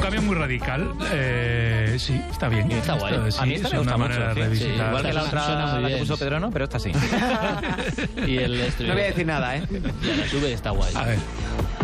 cambio muy radical. Sí, está bien. Está guay. A mí esta me gusta mucho. Sí, igual que la otra la que puso Pedro, no, pero esta sí. Y el No voy a decir nada, ¿eh? Y la sube está guay. A ver.